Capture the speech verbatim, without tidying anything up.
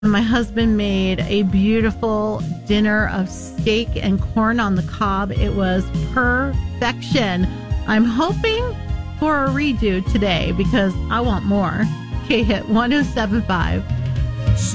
My husband made a beautiful dinner of steak and corn on the cob. It was perfection. I'm hoping for a redo today because I want more. K-Hit one oh seven point five.